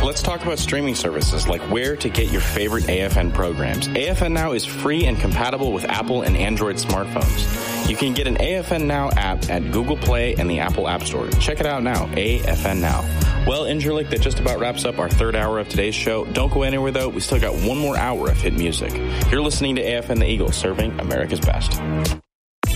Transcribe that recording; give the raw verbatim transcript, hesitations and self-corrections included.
Let's talk about streaming services, like where to get your favorite A F N programs. A F N Now is free and compatible with Apple and Android smartphones. You can get an A F N Now app at Google Play and the Apple App Store. Check it out now, A F N Now. Well, Ingerlick, that just about wraps up our third hour of today's show. Don't go anywhere, though. We still got one more hour of hit music. You're listening to A F N The Eagle, serving America's best.